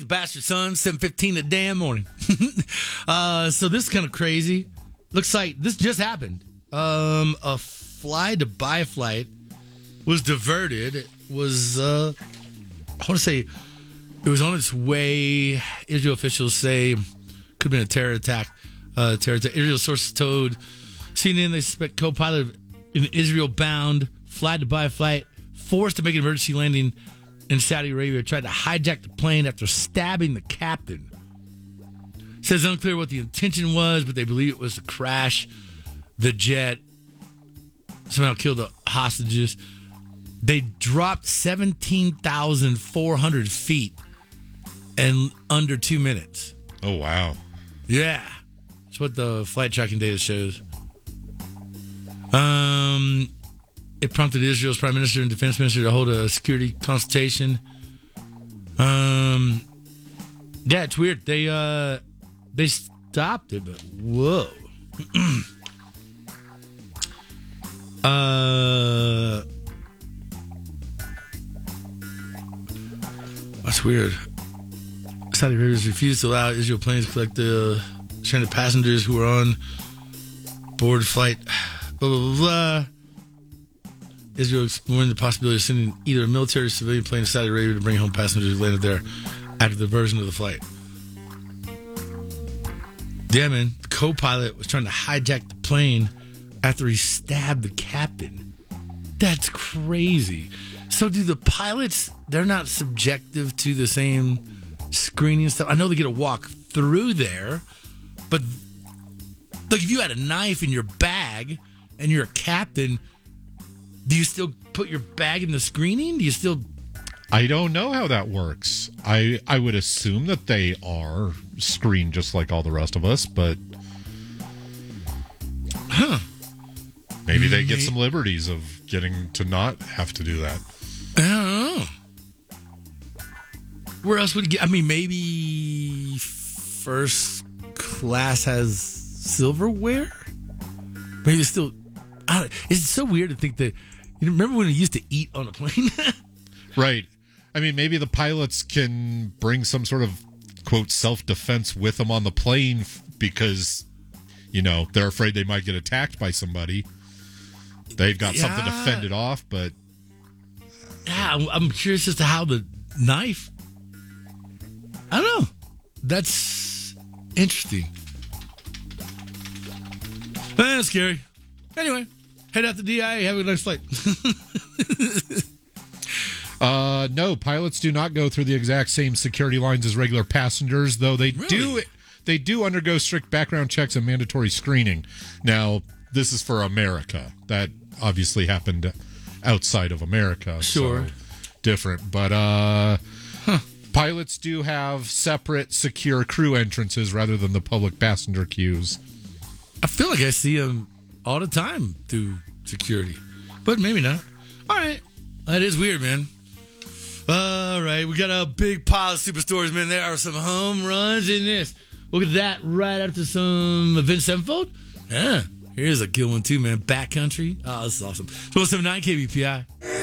bastard son, 7:15 the damn morning. So this is kind of crazy. Looks like this just happened. A fly-to-buy flight was diverted. It was, I want to say, it was on its way. Israel officials say could have been a terror attack. Israel sources told CNN they suspect co-pilot of an Israel-bound fly-to-buy flight forced to make an emergency landing in Saudi Arabia tried to hijack the plane after stabbing the captain. It says unclear what the intention was, but they believe it was to crash the jet. Somehow killed the hostages. They dropped 17,400 feet in under 2 minutes. Oh, wow. Yeah. That's what the flight tracking data shows. It prompted Israel's prime minister and defense minister to hold a security consultation. Yeah, it's weird. They stopped it, but whoa. That's weird. Saudi Arabia has refused to allow Israel planes to collect the stranded passengers who were on board flight. Blah, blah, blah, blah. Israel exploring the possibility of sending either a military or civilian plane to Saudi Arabia to bring home passengers who landed there after the diversion of the flight. Yeah, man. The co-pilot was trying to hijack the plane after he stabbed the captain. That's crazy. So do the pilots, they're not subjective to the same screening stuff? I know they get to walk through there, but like if you had a knife in your bag and you're a captain, do you still put your bag in the screening? Do you still... I don't know how that works. I would assume that they are screened just like all the rest of us, but... Huh. Maybe they get some liberties of getting to not have to do that. I don't know. Where else would you get... I mean, maybe first class has silverware? Maybe it's still... It's so weird to think that... You remember when we used to eat on a plane? Right. I mean, maybe the pilots can bring some sort of, quote, self-defense with them on the plane because, you know, they're afraid they might get attacked by somebody. They've got something to fend it off, but... Yeah, I'm curious as to how the knife... I don't know. That's interesting. That's scary. Anyway, head out to DIA. Have a nice flight. No, pilots do not go through the exact same security lines as regular passengers, though they do undergo strict background checks and mandatory screening. Now, this is for America. That obviously happened outside of America. Sure. So different. But pilots do have separate secure crew entrances rather than the public passenger queues. I feel like I see them all the time through security, but maybe not. All right. That is weird, man. All right. We got a big pile of super stories, man. There are some home runs in this. We'll get to that right after some Avenged Sevenfold. Yeah. Here's a good one, too, man. Backcountry. Oh, this is awesome. 1279 KBPI.